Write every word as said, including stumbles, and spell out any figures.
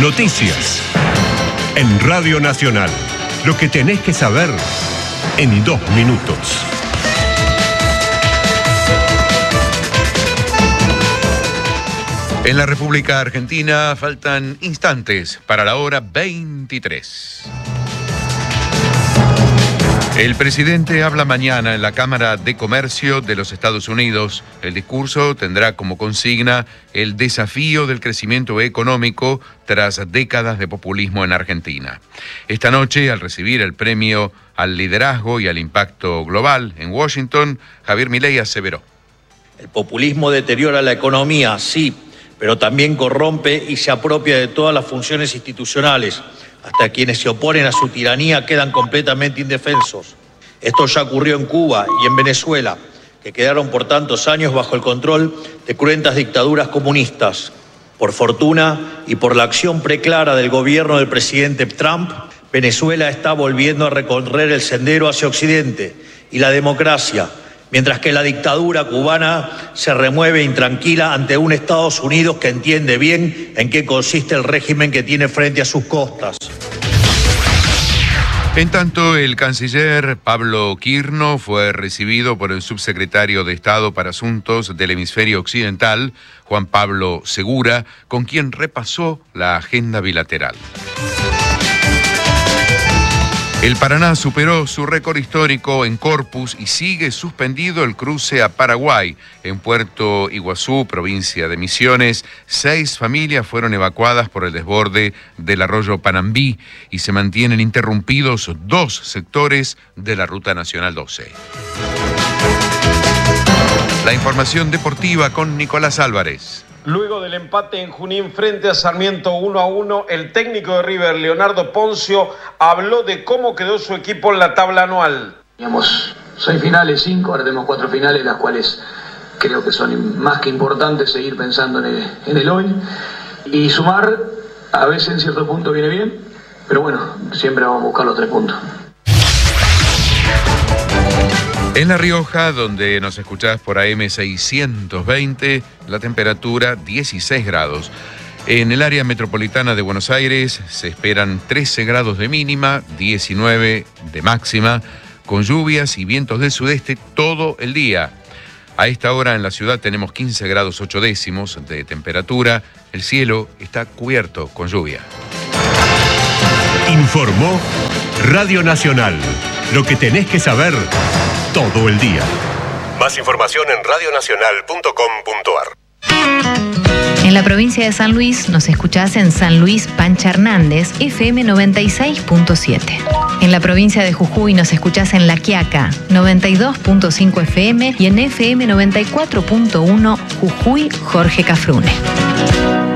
Noticias. En Radio Nacional. Lo que tenés que saber en dos minutos. En la República Argentina faltan instantes para la hora veintitrés. El presidente habla mañana en la Cámara de Comercio de los Estados Unidos. El discurso tendrá como consigna el desafío del crecimiento económico tras décadas de populismo en Argentina. Esta noche, al recibir el premio al liderazgo y al impacto global en Washington, Javier Milei aseveró: el populismo deteriora la economía, sí, pero también corrompe y se apropia de todas las funciones institucionales. Hasta quienes se oponen a su tiranía quedan completamente indefensos. Esto ya ocurrió en Cuba y en Venezuela, que quedaron por tantos años bajo el control de cruentas dictaduras comunistas. Por fortuna y por la acción preclara del gobierno del presidente Trump, Venezuela está volviendo a recorrer el sendero hacia Occidente y la democracia, mientras que la dictadura cubana se remueve intranquila ante un Estados Unidos que entiende bien en qué consiste el régimen que tiene frente a sus costas. En tanto, el canciller Pablo Quirno fue recibido por el subsecretario de Estado para Asuntos del Hemisferio Occidental, Juan Pablo Segura, con quien repasó la agenda bilateral. El Paraná superó su récord histórico en Corpus y sigue suspendido el cruce a Paraguay. En Puerto Iguazú, provincia de Misiones, seis familias fueron evacuadas por el desborde del arroyo Panambí y se mantienen interrumpidos dos sectores de la Ruta Nacional doce. La información deportiva con Nicolás Álvarez. Luego del empate en Junín frente a Sarmiento uno a uno, el técnico de River, Leonardo Poncio, habló de cómo quedó su equipo en la tabla anual. Teníamos seis finales, cinco, ahora tenemos cuatro finales, las cuales creo que son más que importantes seguir pensando en el, en el hoy. Y sumar, a veces en cierto punto viene bien, pero bueno, siempre vamos a buscar los tres puntos. En La Rioja, donde nos escuchás por A M seiscientos veinte, la temperatura dieciséis grados. En el área metropolitana de Buenos Aires se esperan trece grados de mínima, diecinueve de máxima, con lluvias y vientos del sudeste todo el día. A esta hora en la ciudad tenemos quince grados ocho décimos de temperatura. El cielo está cubierto con lluvia. Informó Radio Nacional. Lo que tenés que saber todo el día. Más información en radio nacional punto com punto a r. En la provincia de San Luis nos escuchás en San Luis Pancha Hernández, F M noventa y seis punto siete. En la provincia de Jujuy nos escuchás en La Quiaca, noventa y dos punto cinco F M y en F M noventa y cuatro punto uno Jujuy Jorge Cafrune.